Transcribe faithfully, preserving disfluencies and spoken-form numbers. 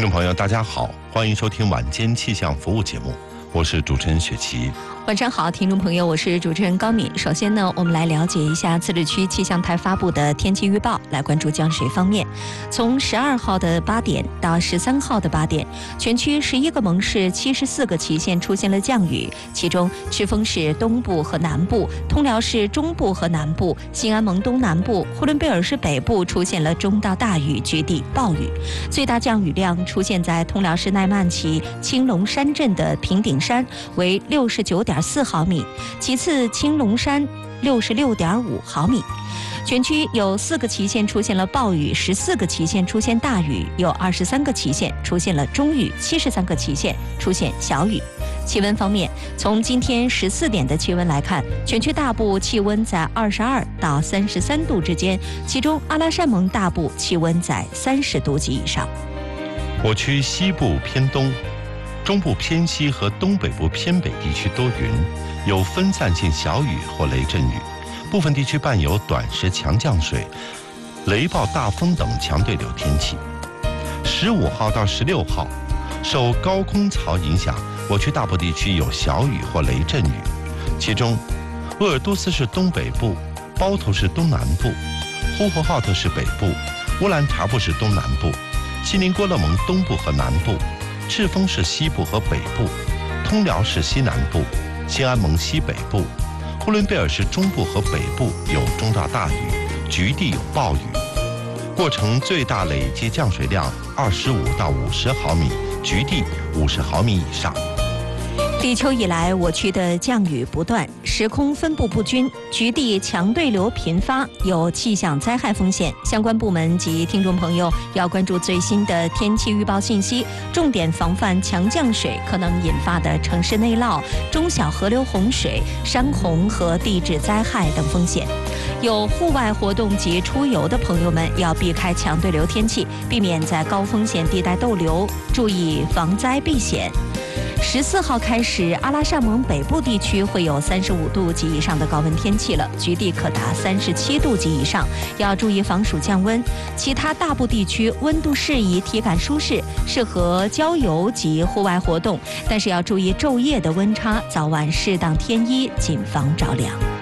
众朋友，大家好，欢迎收听晚间气象服务节目，我是主持人雪琪。 晚上好，听众朋友，我是主持人高敏。首先呢，我们来了解一下自治区气象台发布的天气预报，来关注降水方面。从十二号的八点到十三号的八点，全区十一个盟市七十四个旗县出现了降雨，其中赤峰市东部和南部、通辽市中部和南部、兴安盟东南部、呼伦贝尔市北部出现了中到大雨，局地暴雨。最大降雨量出现在通辽市奈曼旗青龙山镇的平顶山，为六十九点四毫米，其次青龙山六十六点五毫米。全区有四个旗县出现了暴雨，十四个旗县出现大雨，有二十三个旗县出现了中雨，七十三个旗县出现小雨。气温方面，从今天十四点的气温来看，全区大部气温在二十二到三十三度之间，其中阿拉善盟大部气温在三十度及以上。 我区西部偏东、中部偏西和东北部偏北地区多云，有分散性小雨或雷阵雨，部分地区伴有短时强降水、雷暴大风等强对流天气。十五号到十六号，受高空槽影响，我区大部地区有小雨或雷阵雨，其中鄂尔多斯市东北部、包头市东南部、呼和浩特市北部、乌兰察布市东南部、锡林郭勒盟东部和南部、赤峰市西部和北部、通辽市西南部、兴安盟西北部、呼伦贝尔市中部和北部有中到大雨，局地有暴雨，过程最大累计降水量二十五到五十毫米，局地五十毫米以上。 立秋以来，我区的降雨不断，时空分布不均，局地强对流频发，有气象灾害风险。相关部门及听众朋友要关注最新的天气预报信息，重点防范强降水可能引发的城市内涝、中小河流洪水、山洪和地质灾害等风险。有户外活动及出游的朋友们要避开强对流天气，避免在高风险地带逗留，注意防灾避险。十四号开始，阿拉善盟北部地区会有三十五度及以上的高温天气了，局地可达三十七度及以上，要注意防暑降温。其他大部地区温度适宜，体感舒适，适合郊游及户外活动，但是要注意昼夜的温差，早晚适当添衣，谨防着凉。